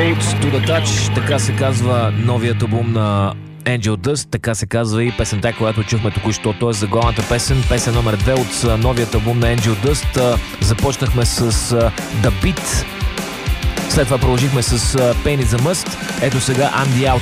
Cold to the Touch, така се казва новият албум на Angel Dust, така се казва и песента, която чухме току-що, т.е. заглавната песен номер 2 от новият албум на Angel Dust. Започнахме с The Beat, след това продължихме с Pain is a Must. Ето сега I'm the